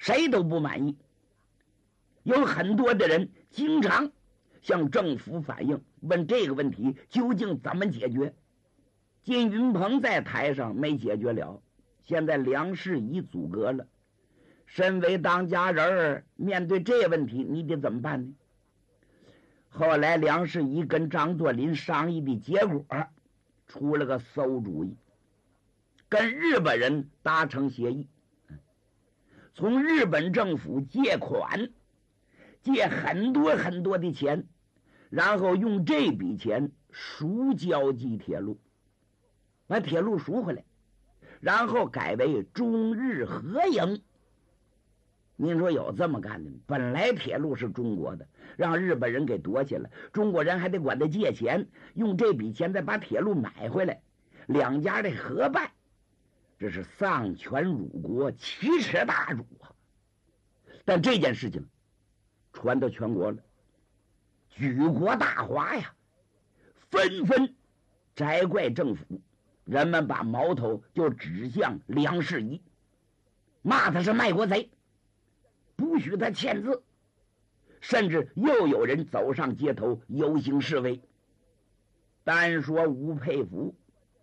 谁都不满意。有很多的人经常向政府反映，问这个问题究竟怎么解决。靳云鹏在台上没解决了，现在梁士仪阻隔了。身为当家人，面对这问题你得怎么办呢？后来梁士仪跟张作霖商议的结果，出了个馊主意，跟日本人达成协议，从日本政府借款，借很多很多的钱，然后用这笔钱赎胶济铁路，把铁路赎回来，然后改为中日合营。您说有这么干的吗？本来铁路是中国的，让日本人给夺去了，中国人还得管他借钱，用这笔钱再把铁路买回来，两家的合办，这是丧权辱国，奇耻大辱啊！但这件事情传到全国了，举国大哗呀，纷纷摘怪政府，人们把矛头就指向梁士仪，骂他是卖国贼，不许他签字，甚至又有人走上街头游行示威。单说吴佩孚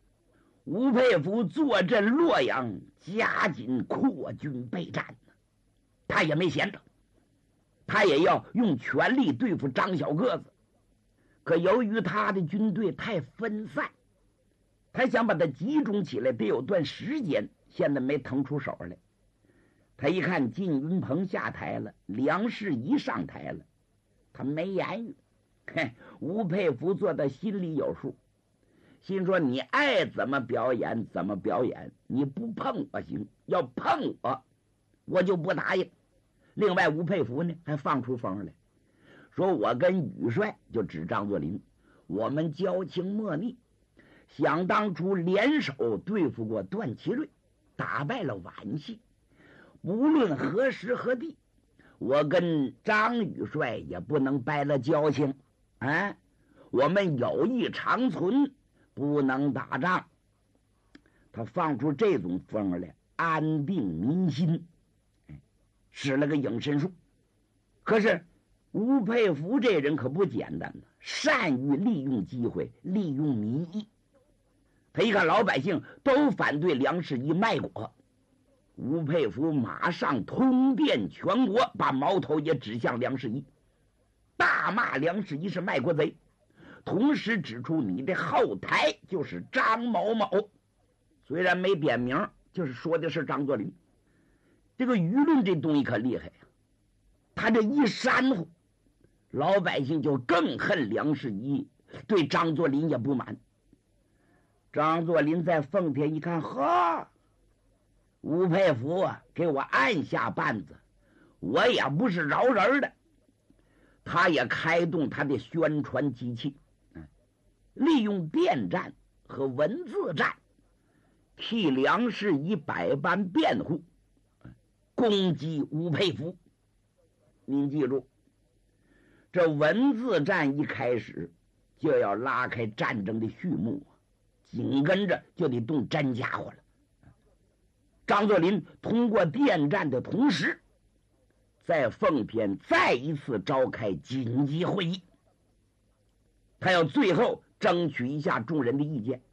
坐镇洛阳，加紧扩军备战，他也没闲着，他也要用全力对付张小个子。可由于他的军队太分散，他想把它集中起来得有段时间，现在没腾出手来。他一看靳云鹏下台了，梁士仪上台了，他没言语。吴佩孚做到心里有数，心说你爱怎么表演怎么表演，你不碰我行，要碰我就不答应。另外吴佩孚呢还放出风来，说我跟宇帅，就指张作霖，我们交情莫逆，想当初联手对付过段祺瑞，打败了皖系，无论何时何地，我跟张宇帅也不能掰了交情啊！我们友谊长存，不能打仗。他放出这种风来，安定民心，使了个隐身术。可是吴佩孚这人可不简单呢，善于利用机会，利用民意。他一看老百姓都反对梁士仪卖国，吴佩孚马上通电全国，把矛头也指向梁士仪，大骂梁士仪是卖国贼，同时指出你的后台就是张某某，虽然没点名，就是说的是张作霖。这个舆论这东西可厉害呀，他这一煽乎，老百姓就更恨梁士仪，对张作霖也不满。张作霖在奉天一看，呵，吴佩孚给我按下绊子，我也不是饶人的。他也开动他的宣传机器，利用电战和文字战，替梁士仪百般辩护，攻击吴佩孚。您记住，这文字战一开始就要拉开战争的序幕，紧跟着就得动真家伙了。张作霖通过电战的同时，在奉天再一次召开紧急会议，他要最后争取一下众人的意见，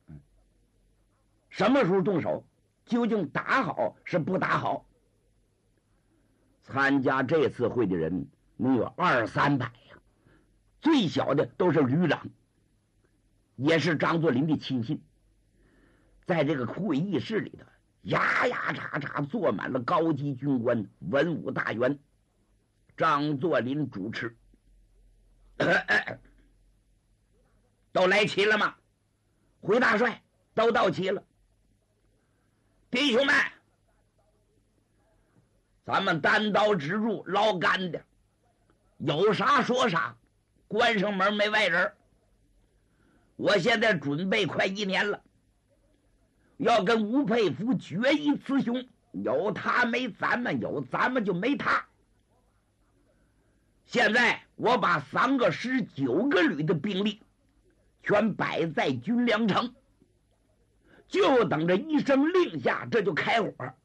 什么时候动手，究竟打好是不打好。参加这次会的人能有200-300呀，最小的都是旅长，也是张作霖的亲信。在这个会议室里头，牙牙叉叉坐满了高级军官、文武大员。张作霖主持，都来齐了吗？回大帅，都到齐了。弟兄们，咱们单刀直入，捞干的，有啥说啥，关上门没外人。我现在准备快1年了，要跟吴佩孚决一雌雄，有他没咱们，有咱们就没他。现在我把3个师9个旅的兵力全摆在军粮城，就等着一声令下，这就开火。